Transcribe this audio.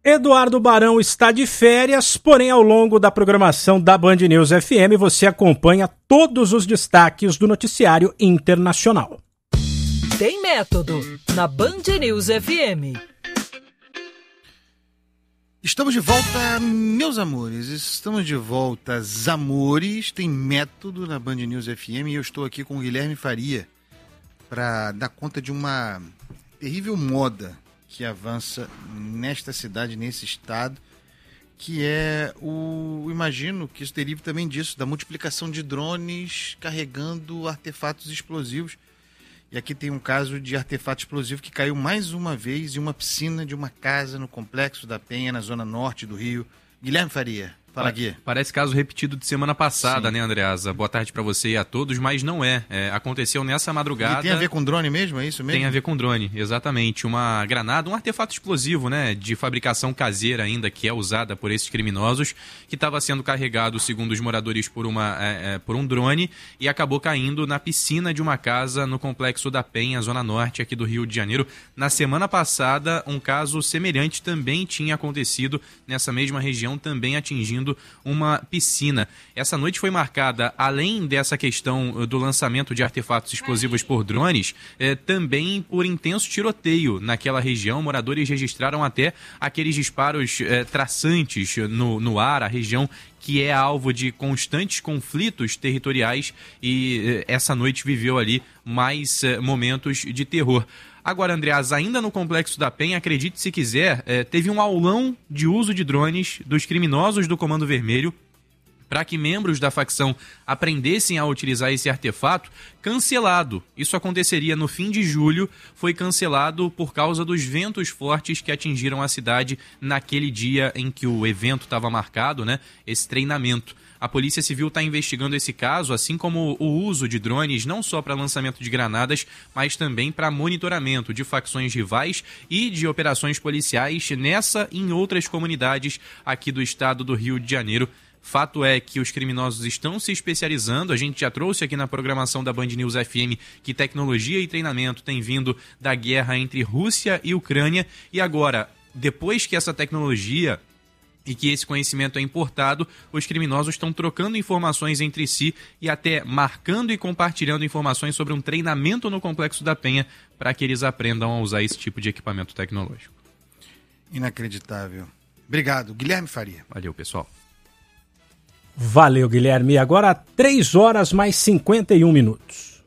Eduardo Barão está de férias, porém ao longo da programação da Band News FM você acompanha todos os destaques do noticiário internacional. Tem método na Band News FM. Estamos de volta, meus amores. Estamos de volta, Zamores. Tem método na Band News FM e eu estou aqui com o Guilherme Faria para dar conta de uma terrível moda que avança nesta cidade, nesse estado, que é imagino que isso derive também disso, da multiplicação de drones carregando artefatos explosivos. E aqui tem um caso de artefato explosivo que caiu mais uma vez em uma piscina de uma casa no Complexo da Penha, na zona norte do Rio. Guilherme Faria, fala aqui. Parece caso repetido de semana passada, Sim. Né, Andreasa? Boa tarde para você e a todos, mas não é. Aconteceu nessa madrugada. E tem a ver com drone mesmo, é isso mesmo? Tem a ver com drone, exatamente. Uma granada, um artefato explosivo, né, de fabricação caseira ainda, que é usada por esses criminosos, que estava sendo carregado, segundo os moradores, por um drone e acabou caindo na piscina de uma casa no Complexo da Penha, zona norte aqui do Rio de Janeiro. Na semana passada, um caso semelhante também tinha acontecido nessa mesma região, também atingindo uma piscina. Essa noite foi marcada, além dessa questão do lançamento de artefatos explosivos por drones, também por intenso tiroteio naquela região. Moradores registraram até aqueles disparos traçantes no ar, a região que é alvo de constantes conflitos territoriais, e essa noite viveu ali mais momentos de terror. Agora, Andreas, ainda no Complexo da Penha, acredite se quiser, teve um aulão de uso de drones dos criminosos do Comando Vermelho para que membros da facção aprendessem a utilizar esse artefato, cancelado. Isso aconteceria no fim de julho, foi cancelado por causa dos ventos fortes que atingiram a cidade naquele dia em que o evento estava marcado, né? Esse treinamento. A Polícia Civil está investigando esse caso, assim como o uso de drones, não só para lançamento de granadas, mas também para monitoramento de facções rivais e de operações policiais nessa e em outras comunidades aqui do estado do Rio de Janeiro. Fato é que os criminosos estão se especializando. A gente já trouxe aqui na programação da Band News FM que tecnologia e treinamento têm vindo da guerra entre Rússia e Ucrânia. E agora, depois que essa tecnologia e que esse conhecimento é importado, os criminosos estão trocando informações entre si e até marcando e compartilhando informações sobre um treinamento no Complexo da Penha para que eles aprendam a usar esse tipo de equipamento tecnológico. Inacreditável. Obrigado, Guilherme Faria. Valeu, pessoal. Valeu, Guilherme. Agora 3 horas mais 51 minutos.